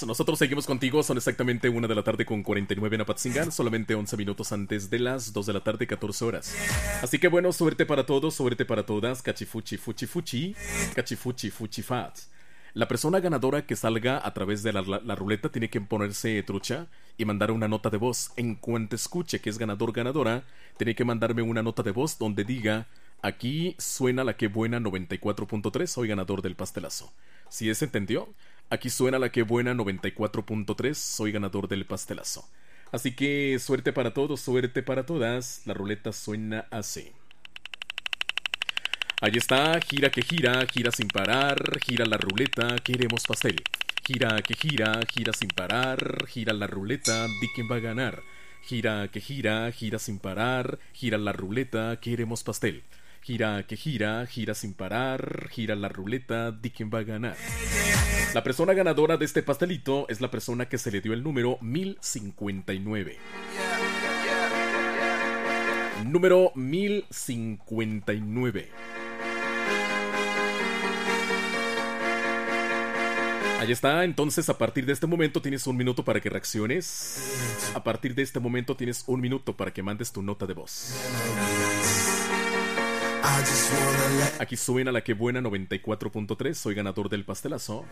más. Nosotros seguimos contigo. Son exactamente 1 de la tarde con 49 en Apatzingán. Solamente 11 minutos antes de las 2 de la tarde, 14 horas. Así que bueno, suerte para todos, suerte para todas. Cachifuchi, fuchi, fuchi. Cachifuchi, fuchi, fat. La persona ganadora que salga a través de la ruleta tiene que ponerse trucha y mandar una nota de voz. En cuanto escuche que es ganador, ganadora, tiene que mandarme una nota de voz donde diga: aquí suena la que buena 94.3, soy ganador del pastelazo. ¿Sí se entendió? Aquí suena la que buena 94.3, soy ganador del pastelazo. Así que suerte para todos, suerte para todas. La ruleta suena así. Ahí está, gira que gira, gira sin parar, gira la ruleta, queremos pastel. Gira que gira, gira sin parar, gira la ruleta, di quién va a ganar. Gira que gira, gira sin parar, gira la ruleta, queremos pastel. Gira que gira, gira sin parar, gira la ruleta, di quién va a ganar. La persona ganadora de este pastelito es la persona que se le dio el número 1059. Número 1059. Ahí está, entonces a partir de este momento tienes un minuto para que reacciones. A partir de este momento tienes un minuto para que mandes tu nota de voz. Aquí suena la que buena 94.3, soy ganador del pastelazo.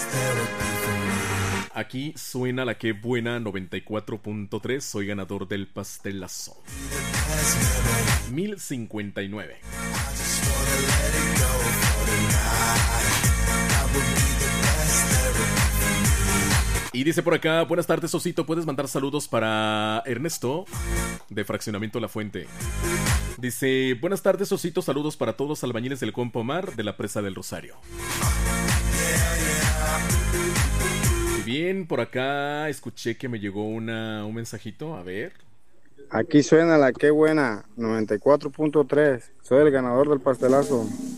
Aquí suena la que buena 94.3, soy ganador del pastelazo. 1059. Y dice por acá: buenas tardes, Osito, ¿puedes mandar saludos para Ernesto de Fraccionamiento La Fuente? Dice: buenas tardes, Osito, saludos para todos los albañiles del Compa Omar de la Presa del Rosario. Muy bien, por acá escuché que me llegó un mensajito, a ver. Aquí suena la que buena 94.3, soy el ganador del pastelazo.